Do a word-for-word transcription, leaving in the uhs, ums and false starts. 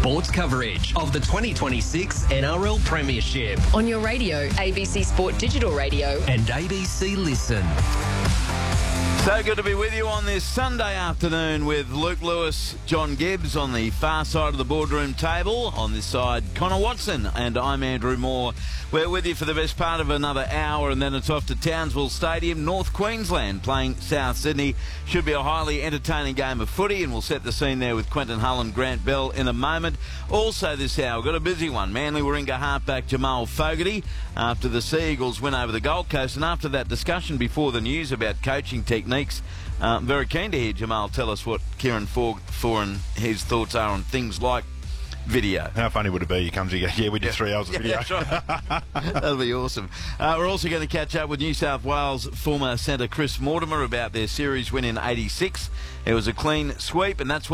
sports coverage of the twenty twenty-six N R L Premiership. On your radio, A B C Sport Digital Radio. And A B C Listen. So good to be with you on this Sunday afternoon with Luke Lewis, John Gibbs on the far side of the boardroom table. On this side, Connor Watson, and I'm Andrew Moore. We're with you for the best part of another hour, and then it's off to Townsville Stadium, North Queensland, playing South Sydney. Should be a highly entertaining game of footy, and we'll set the scene there with Quentin Hull and Grant Bell in a moment. Also this hour, got a busy one. Manly Warringah halfback Jamal Fogarty after the Sea Eagles win over the Gold Coast, and after that discussion before the news about coaching techniques, uh, very keen to hear Jamal tell us what Kieran Foran for and his thoughts are on things like video. How funny would it be? He comes here, yeah, we did yeah. three hours of yeah, video. That's right. That'll be awesome. Uh, we're also going to catch up with New South Wales former centre Chris Mortimer about their series win in eighty-six. It was a clean sweep, and that's